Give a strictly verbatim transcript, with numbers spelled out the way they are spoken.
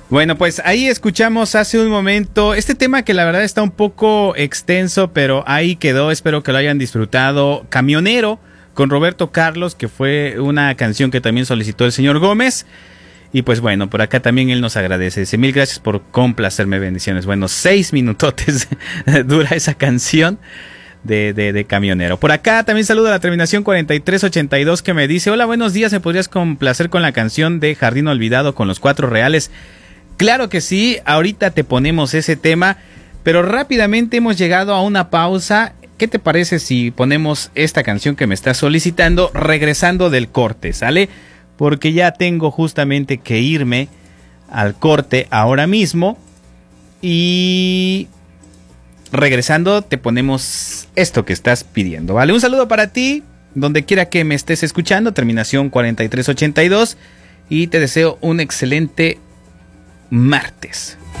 Bueno, pues ahí escuchamos hace un momento este tema que la verdad está un poco extenso, pero ahí quedó. Espero que lo hayan disfrutado. Camionero, con Roberto Carlos, que fue una canción que también solicitó el señor Gómez. Y pues bueno, por acá también él nos agradece. Dice, mil gracias por complacerme, bendiciones. Bueno, seis minutotes dura esa canción de, de, de Camionero. Por acá también saludo a la terminación cuarenta y tres ochenta y dos que me dice, hola, buenos días, ¿me podrías complacer con la canción de Jardín Olvidado con los Cuatro Reales? Claro que sí, ahorita te ponemos ese tema, pero rápidamente hemos llegado a una pausa. ¿Qué te parece si ponemos esta canción que me estás solicitando regresando del corte, ¿sale? Porque ya tengo justamente que irme al corte ahora mismo. Y regresando te ponemos esto que estás pidiendo, ¿vale? Un saludo para ti, donde quiera que me estés escuchando, terminación cuarenta y tres ochenta y dos. Y te deseo un excelente martes.